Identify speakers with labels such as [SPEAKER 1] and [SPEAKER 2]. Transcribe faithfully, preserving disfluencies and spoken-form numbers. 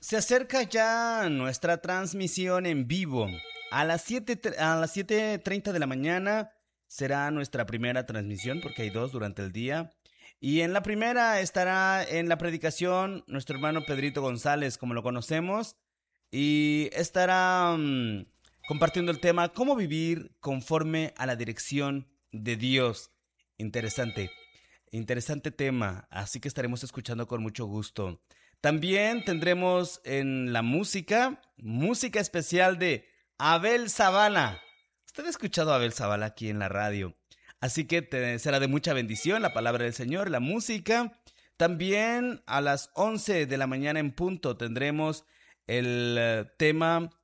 [SPEAKER 1] Se acerca ya nuestra transmisión en vivo. A las siete, tre- a las siete treinta de la mañana será nuestra primera transmisión, porque hay dos durante el día. Y en la primera estará en la predicación nuestro hermano Pedrito González, como lo conocemos, y estará mm, compartiendo el tema cómo vivir conforme a la dirección de Dios. Interesante, interesante tema, así que estaremos escuchando con mucho gusto. También tendremos en la música, música especial de Abel Zavala. Usted ha escuchado a Abel Zavala aquí en la radio. Así que te, será de mucha bendición la palabra del Señor, la música. También a las once de la mañana en punto tendremos el eh, tema